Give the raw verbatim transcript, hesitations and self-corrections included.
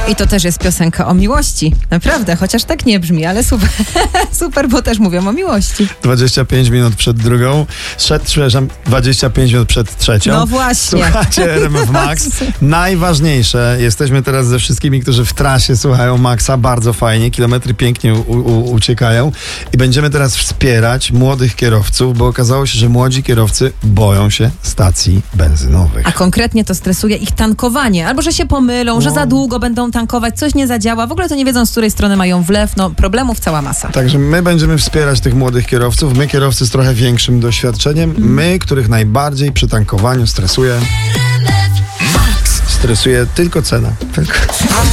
I to też jest piosenka o miłości. Naprawdę, chociaż tak nie brzmi, ale super, super, bo też mówią o miłości. dwadzieścia pięć minut przed drugą, przed, przepraszam, dwadzieścia pięć minut przed trzecią. No właśnie. Słuchajcie R M F Max. Najważniejsze, jesteśmy teraz ze wszystkimi, którzy w trasie słuchają Maxa, bardzo fajnie, kilometry pięknie u, u, uciekają i będziemy teraz wspierać młodych kierowców, bo okazało się, że młodzi kierowcy boją się stacji benzynowych. A konkretnie to stresuje ich tankowanie, albo że się pomylą, no. że za długo będą tankować, coś nie zadziała, w ogóle to nie wiedzą, z której strony mają wlew, no problemów cała masa. Także my będziemy wspierać tych młodych kierowców, my kierowcy z trochę większym doświadczeniem, mm. my, których najbardziej przy tankowaniu stresuje, stresuje tylko cena. Tylko.